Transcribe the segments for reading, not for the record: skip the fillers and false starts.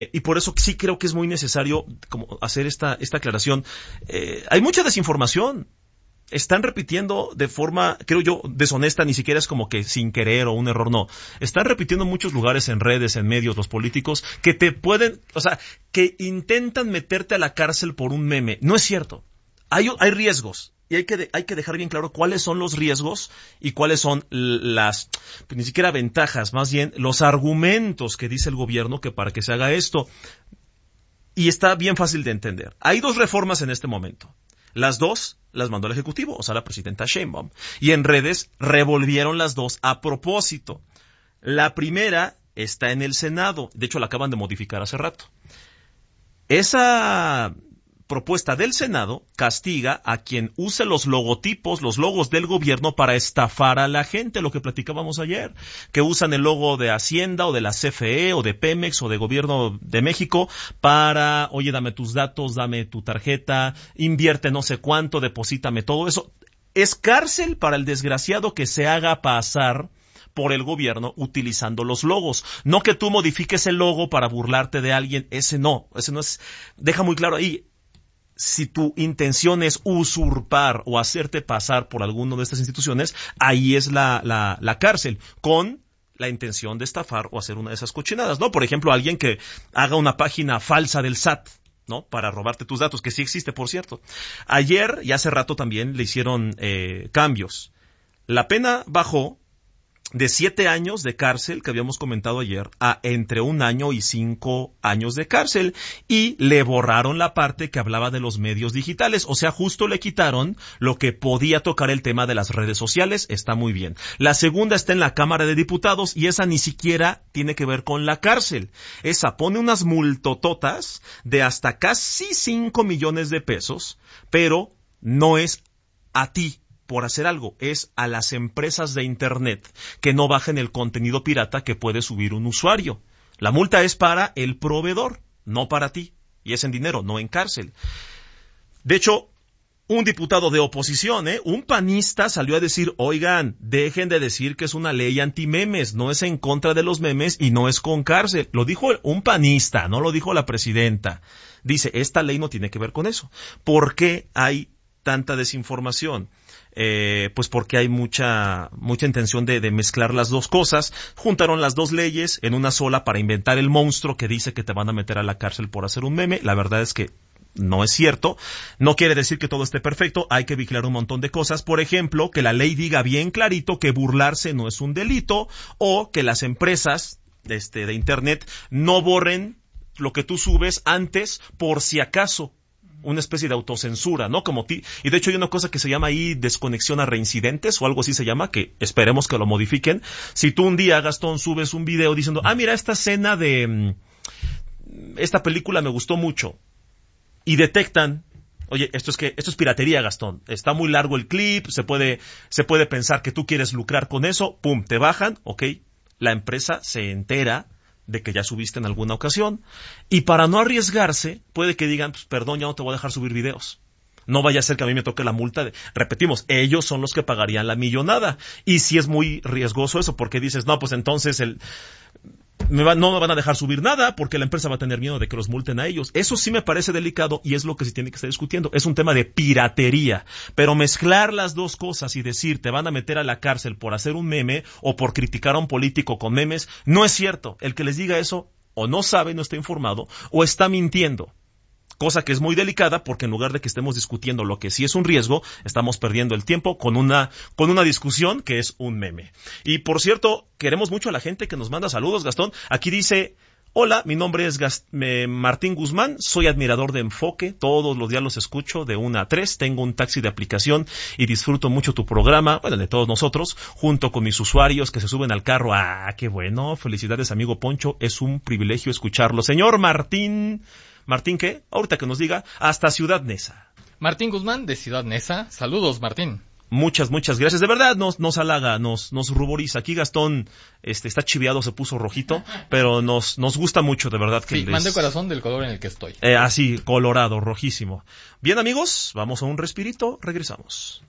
Y por eso sí creo que es muy necesario como hacer esta aclaración. Hay mucha desinformación. Están repitiendo de forma, creo yo, deshonesta, ni siquiera es como que sin querer o un error, no. Están repitiendo en muchos lugares, en redes, en medios, los políticos, que te pueden, o sea, que intentan meterte a la cárcel por un meme. No es cierto. Hay riesgos. Y hay que dejar bien claro cuáles son los riesgos y cuáles son las, pues ni siquiera ventajas, más bien los argumentos que dice el gobierno que para que se haga esto. Y está bien fácil de entender. Hay 2 reformas en este momento. Las 2 las mandó el Ejecutivo, o sea, la presidenta Sheinbaum. Y en redes revolvieron las 2 a propósito. La primera está en el Senado. De hecho, la acaban de modificar hace rato. Esa propuesta del Senado castiga a quien use los logotipos, los logos del gobierno para estafar a la gente, lo que platicábamos ayer, que usan el logo de Hacienda o de la CFE o de Pemex o de Gobierno de México para, oye, dame tus datos, dame tu tarjeta, invierte no sé cuánto, deposítame todo eso. Es cárcel para el desgraciado que se haga pasar por el gobierno utilizando los logos. No que tú modifiques el logo para burlarte de alguien, ese no es, deja muy claro ahí. Si tu intención es usurpar o hacerte pasar por alguna de estas instituciones, ahí es la cárcel, con la intención de estafar o hacer una de esas cochinadas, ¿no? Por ejemplo, alguien que haga una página falsa del SAT, ¿no? Para robarte tus datos, que sí existe, por cierto. Ayer y hace rato también le hicieron cambios. La pena bajó de 7 años de cárcel, que habíamos comentado ayer, a entre 1 año y 5 años de cárcel, y le borraron la parte que hablaba de los medios digitales, o sea, justo le quitaron lo que podía tocar el tema de las redes sociales. Está muy bien. La segunda está en la Cámara de Diputados, y esa ni siquiera tiene que ver con la cárcel. Esa pone unas multototas de hasta casi 5 millones de pesos, pero no es a ti por hacer algo, es a las empresas de internet que no bajen el contenido pirata que puede subir un usuario. La multa es para el proveedor, no para ti, y es en dinero, no en cárcel. De hecho, un diputado de oposición, un panista, salió a decir, oigan, dejen de decir que es una ley anti-memes, no es en contra de los memes y no es con cárcel. Lo dijo un panista, no lo dijo la presidenta. Dice, esta ley no tiene que ver con eso. ¿Por qué hay tanta desinformación? Pues porque hay mucha intención de mezclar las dos cosas. Juntaron las 2 leyes en una sola para inventar el monstruo que dice que te van a meter a la cárcel por hacer un meme. La verdad es que no es cierto. No quiere decir que todo esté perfecto. Hay que vigilar un montón de cosas. Por ejemplo, que la ley diga bien clarito que burlarse no es un delito, o que las empresas de internet no borren lo que tú subes antes por si acaso. Una especie de autocensura, ¿no? Y de hecho hay una cosa que se llama ahí desconexión a reincidentes o algo así se llama, que esperemos que lo modifiquen. Si tú un día, Gastón, subes un video diciendo, mira, esta escena de esta película me gustó mucho, y detectan, oye, esto es piratería, Gastón, está muy largo el clip, se puede pensar que tú quieres lucrar con eso, pum, te bajan, ok, la empresa se entera de que ya subiste en alguna ocasión, y para no arriesgarse, puede que digan, pues perdón, ya no te voy a dejar subir videos. No vaya a ser que a mí me toque la multa repetimos, ellos son los que pagarían la millonada, y si es muy riesgoso eso, porque dices, no, pues entonces no me van a dejar subir nada porque la empresa va a tener miedo de que los multen a ellos. Eso sí me parece delicado y es lo que se tiene que estar discutiendo. Es un tema de piratería. Pero mezclar las dos cosas y decir te van a meter a la cárcel por hacer un meme o por criticar a un político con memes, no es cierto. El que les diga eso o no sabe, no está informado, o está mintiendo. Cosa que es muy delicada porque en lugar de que estemos discutiendo lo que sí es un riesgo, estamos perdiendo el tiempo con una discusión que es un meme. Y por cierto, queremos mucho a la gente que nos manda saludos, Gastón. Aquí dice, hola, mi nombre es Martín Guzmán, soy admirador de Enfoque, todos los días los escucho de 1 a 3, tengo un taxi de aplicación y disfruto mucho tu programa, bueno, de todos nosotros, junto con mis usuarios que se suben al carro. Qué bueno, felicidades amigo Poncho, es un privilegio escucharlo. Señor Martín, ¿qué? Ahorita que nos diga, hasta Ciudad Neza. Martín Guzmán, de Ciudad Neza. Saludos, Martín. Muchas gracias. De verdad, nos halaga, nos ruboriza. Aquí Gastón, está chiveado, se puso rojito, pero nos gusta mucho, de verdad. Sí, mande corazón del color en el que estoy. Así, colorado, rojísimo. Bien, amigos, vamos a un respirito, regresamos.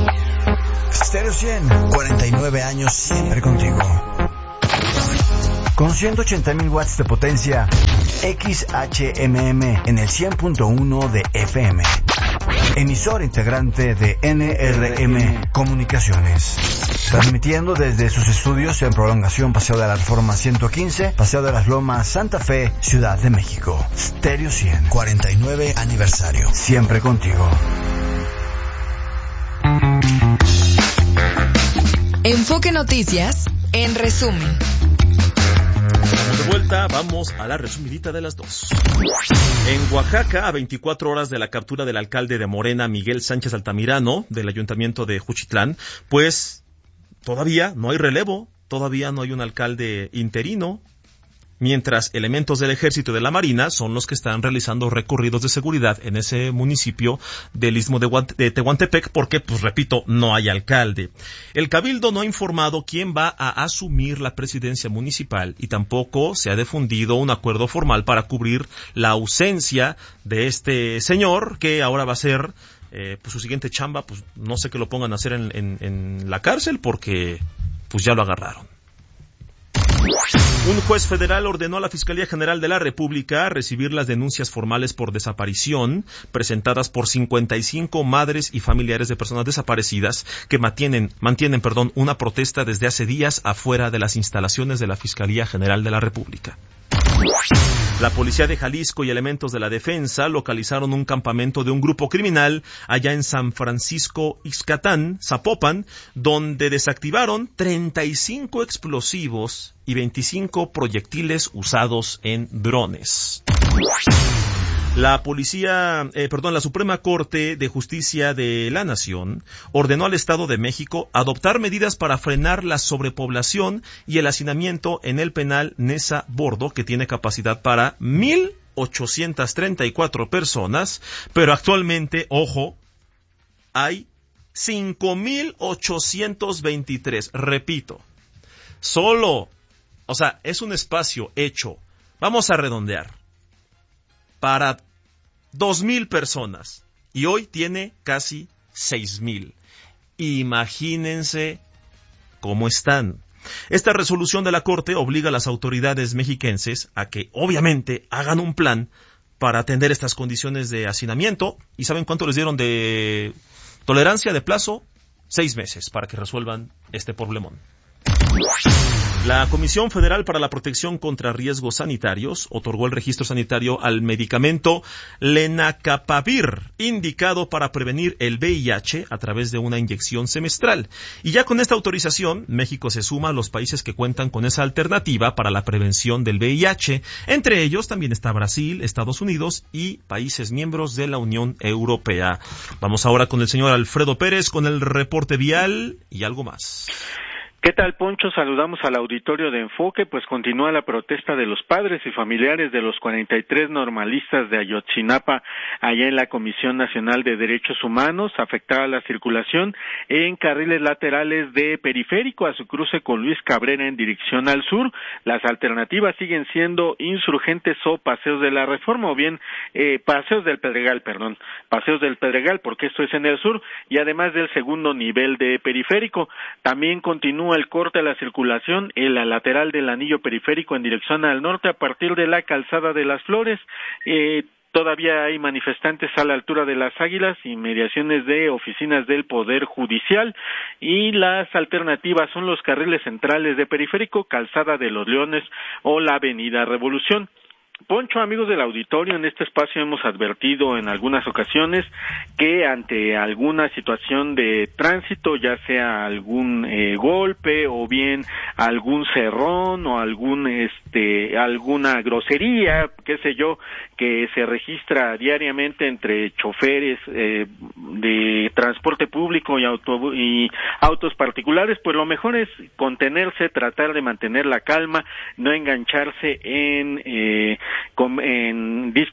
Stereo 100, 49 años siempre contigo. con 180.000 watts de potencia, XHMM en el 100.1 de FM. Emisor integrante de NRM Comunicaciones. Transmitiendo desde sus estudios en Prolongación Paseo de la Reforma 115, Paseo de las Lomas, Santa Fe, Ciudad de México. Stereo 100, 49 aniversario. Siempre contigo. Enfoque Noticias, en resumen. De vuelta, vamos a la resumidita de las 2. En Oaxaca, a 24 horas de la captura del alcalde de Morena, Miguel Sánchez Altamirano, del ayuntamiento de Juchitlán, pues todavía no hay relevo, todavía no hay un alcalde interino, mientras elementos del Ejército y de la Marina son los que están realizando recorridos de seguridad en ese municipio del Istmo de Tehuantepec, porque, pues repito, no hay alcalde. El Cabildo no ha informado quién va a asumir la presidencia municipal y tampoco se ha difundido un acuerdo formal para cubrir la ausencia de este señor, que ahora va a ser pues su siguiente chamba, pues no sé qué lo pongan a hacer en la cárcel, porque pues ya lo agarraron. Un juez federal ordenó a la Fiscalía General de la República recibir las denuncias formales por desaparición presentadas por 55 madres y familiares de personas desaparecidas que mantienen una protesta desde hace días afuera de las instalaciones de la Fiscalía General de la República. La policía de Jalisco y elementos de la defensa localizaron un campamento de un grupo criminal allá en San Francisco Ixcatán, Zapopan, donde desactivaron 35 explosivos y 25 proyectiles usados en drones. La Suprema Corte de Justicia de la Nación ordenó al Estado de México adoptar medidas para frenar la sobrepoblación y el hacinamiento en el penal Nesa Bordo, que tiene capacidad para 1,834 personas, pero actualmente, ojo, hay 5,823. Repito, es un espacio hecho, vamos a redondear, para 2,000 personas, y hoy tiene casi 6,000. Imagínense cómo están. Esta resolución de la Corte obliga a las autoridades mexiquenses a que, obviamente, hagan un plan para atender estas condiciones de hacinamiento. ¿Y saben cuánto les dieron de tolerancia de plazo? 6 meses para que resuelvan este problemón. La Comisión Federal para la Protección contra Riesgos Sanitarios otorgó el registro sanitario al medicamento Lenacapavir, indicado para prevenir el VIH a través de una inyección semestral. Y ya con esta autorización, México se suma a los países que cuentan con esa alternativa para la prevención del VIH. Entre ellos también está Brasil, Estados Unidos y países miembros de la Unión Europea. Vamos ahora con el señor Alfredo Pérez con el reporte vial y algo más. ¿Qué tal, Poncho? Saludamos al auditorio de Enfoque, pues continúa la protesta de los padres y familiares de los 43 normalistas de Ayotzinapa, allá en la Comisión Nacional de Derechos Humanos, afectada la circulación en carriles laterales de Periférico a su cruce con Luis Cabrera en dirección al sur. Las alternativas siguen siendo Insurgentes o Paseos de la Reforma, o bien Paseos del Pedregal, porque esto es en el sur, y además del segundo nivel de Periférico. También continúa el corte a la circulación en la lateral del anillo periférico en dirección al norte a partir de la calzada de las Flores. Todavía hay manifestantes a la altura de las Águilas, inmediaciones de oficinas del Poder Judicial, y las alternativas son los carriles centrales de Periférico, Calzada de los Leones o la Avenida Revolución. Poncho, amigos del auditorio, en este espacio hemos advertido en algunas ocasiones que ante alguna situación de tránsito, ya sea algún golpe o bien algún cerrón o alguna grosería, qué sé yo, que se registra diariamente entre choferes de transporte público y autos particulares, pues lo mejor es contenerse, tratar de mantener la calma, no engancharse en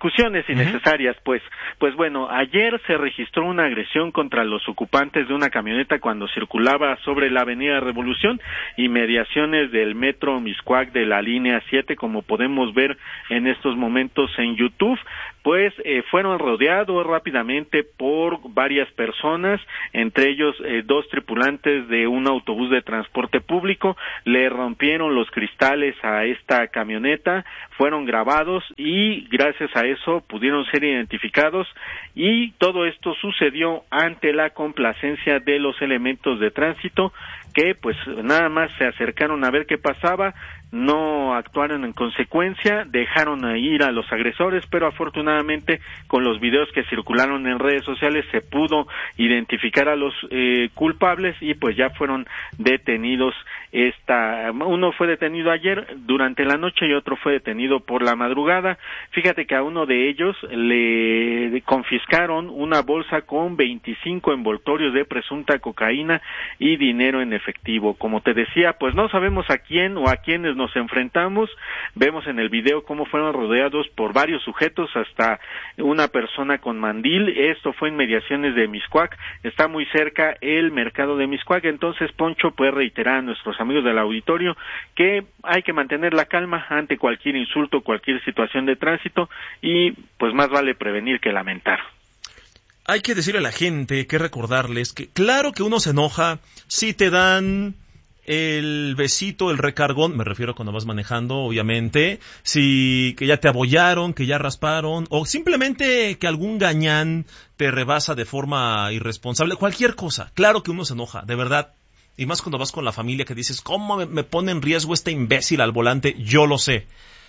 discusiones innecesarias, pues bueno, ayer se registró una agresión contra los ocupantes de una camioneta cuando circulaba sobre la Avenida Revolución, inmediaciones del Metro Mixcoac de la línea 7, como podemos ver en estos momentos en YouTube. Pues fueron rodeados rápidamente por varias personas, entre ellos 2 tripulantes de un autobús de transporte público, le rompieron los cristales a esta camioneta, fueron grabados y gracias a eso pudieron ser identificados, y todo esto sucedió ante la complacencia de los elementos de tránsito, que pues nada más se acercaron a ver qué pasaba, no actuaron en consecuencia, dejaron ir a los agresores, pero afortunadamente con los videos que circularon en redes sociales se pudo identificar a los culpables y pues ya fueron detenidos. Uno fue detenido ayer durante la noche y otro fue detenido por la madrugada. Fíjate que a uno de ellos le confiscaron una bolsa con 25 envoltorios de presunta cocaína y dinero en efectivo. Como te decía, pues no sabemos a quién o a quiénes nos enfrentamos. Vemos en el video cómo fueron rodeados por varios sujetos, hasta una persona con mandil. Esto fue en mediaciones de Mixcoac, está muy cerca el mercado de Mixcoac. Entonces, Poncho, puede reiterar a nuestros amigos del auditorio que hay que mantener la calma ante cualquier insulto, cualquier situación de tránsito, y pues más vale prevenir que lamentar. Hay que decirle a la gente, que recordarles que claro que uno se enoja si te dan el besito, el recargón, me refiero cuando vas manejando, obviamente, si que ya te abollaron, que ya rasparon, o simplemente que algún gañán te rebasa de forma irresponsable, cualquier cosa. Claro que uno se enoja, de verdad. Y más cuando vas con la familia, que dices, ¿cómo me pone en riesgo este imbécil al volante? Yo lo sé,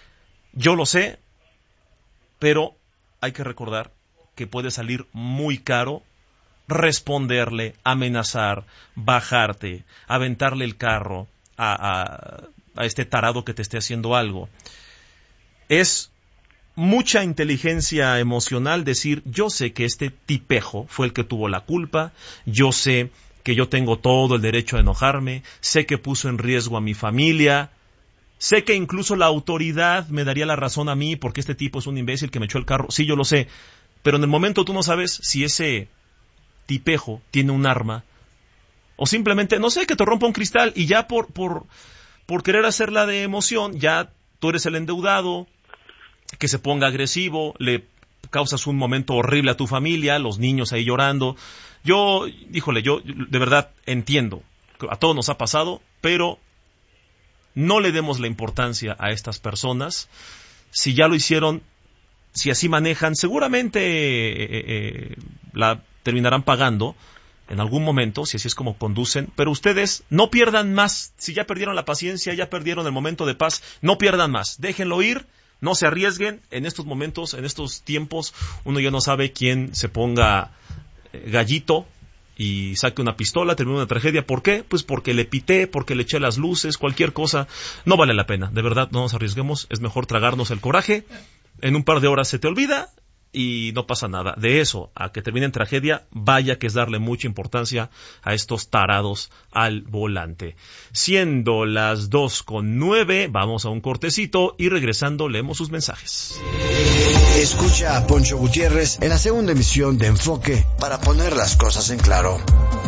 pero hay que recordar que puede salir muy caro responderle, amenazar, bajarte, aventarle el carro a este tarado que te esté haciendo algo. Es mucha inteligencia emocional decir, yo sé que este tipejo fue el que tuvo la culpa, yo sé que yo tengo todo el derecho a enojarme, sé que puso en riesgo a mi familia, sé que incluso la autoridad me daría la razón a mí porque este tipo es un imbécil que me echó el carro, sí, yo lo sé, pero en el momento tú no sabes si ese tipejo tiene un arma o simplemente, no sé, que te rompa un cristal y ya por querer hacerla de emoción, ya tú eres el endeudado, que se ponga agresivo, le causas un momento horrible a tu familia, los niños ahí llorando. Yo de verdad entiendo, a todos nos ha pasado, pero no le demos la importancia a estas personas. Si ya lo hicieron, si así manejan, seguramente la terminarán pagando en algún momento, si así es como conducen, pero ustedes no pierdan más. Si ya perdieron la paciencia, ya perdieron el momento de paz, no pierdan más, déjenlo ir, no se arriesguen. En estos momentos, en estos tiempos, uno ya no sabe quién se ponga gallito y saque una pistola, termine una tragedia. ¿Por qué? Pues porque le pité, porque le eché las luces, cualquier cosa. No vale la pena, de verdad, no nos arriesguemos, es mejor tragarnos el coraje. En un par de horas se te olvida y no pasa nada. De eso a que termine en tragedia, vaya que es darle mucha importancia a estos tarados al volante. Siendo las 2:09, vamos a un cortecito y regresando leemos sus mensajes. Escucha a Poncho Gutiérrez en la segunda emisión de Enfoque para poner las cosas en claro.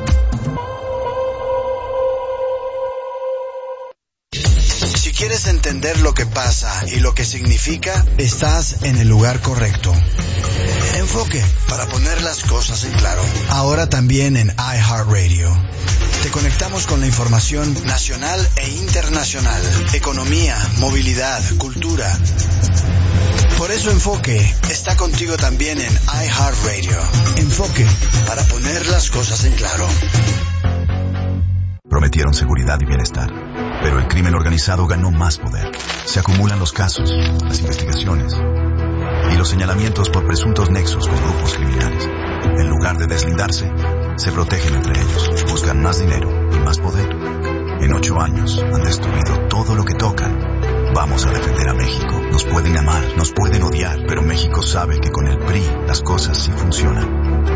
Si quieres entender lo que pasa y lo que significa, estás en el lugar correcto. Enfoque, para poner las cosas en claro. Ahora también en iHeartRadio. Te conectamos con la información nacional e internacional, economía, movilidad, cultura. Por eso Enfoque está contigo también en iHeartRadio. Enfoque, para poner las cosas en claro. Prometieron seguridad y bienestar, pero el crimen organizado ganó más poder. Se acumulan los casos, las investigaciones y los señalamientos por presuntos nexos con grupos criminales. En lugar de deslindarse, se protegen entre ellos, buscan más dinero y más poder. En 8 años han destruido todo lo que tocan. Vamos a defender a México. Nos pueden amar, nos pueden odiar, pero México sabe que con el PRI las cosas sí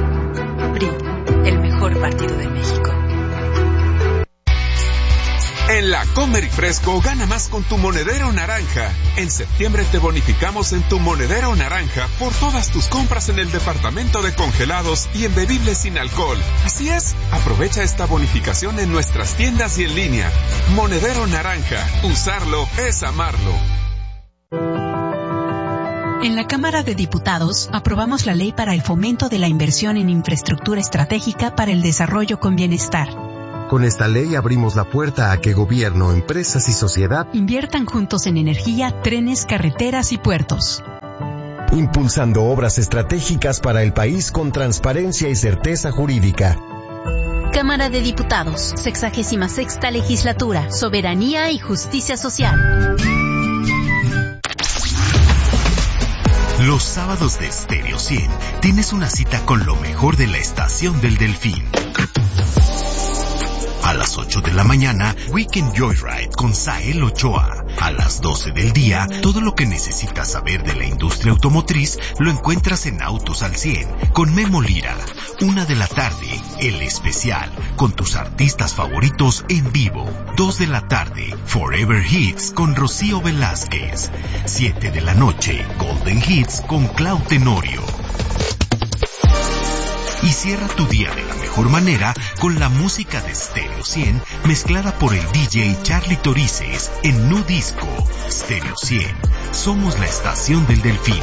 funcionan. PRI, el mejor partido de México. En la Comer y Fresco gana más con tu monedero naranja. En septiembre te bonificamos en tu monedero naranja por todas tus compras en el departamento de congelados y en bebibles sin alcohol. Así es, aprovecha esta bonificación en nuestras tiendas y en línea. Monedero naranja, usarlo es amarlo. En la Cámara de Diputados aprobamos la ley para el fomento de la inversión en infraestructura estratégica para el desarrollo con bienestar. Con esta ley abrimos la puerta a que gobierno, empresas y sociedad inviertan juntos en energía, trenes, carreteras y puertos. Impulsando obras estratégicas para el país con transparencia y certeza jurídica. Cámara de Diputados, 66ª Legislatura, Soberanía y Justicia Social. Los sábados de Stereo 100 tienes una cita con lo mejor de la Estación del Delfín. A las 8 de la mañana, Weekend Joyride con Sael Ochoa. A las 12 del día, todo lo que necesitas saber de la industria automotriz lo encuentras en Autos al 100 con Memo Lira. 1 de la tarde, El Especial, con tus artistas favoritos en vivo. 2 de la tarde, Forever Hits con Rocío Velázquez. 7 de la noche, Golden Hits con Clau Tenorio. Y cierra tu día de la mejor manera con la música de Stereo 100 mezclada por el DJ Charlie Torices en Nu Disco. Stereo 100, somos la Estación del Delfín.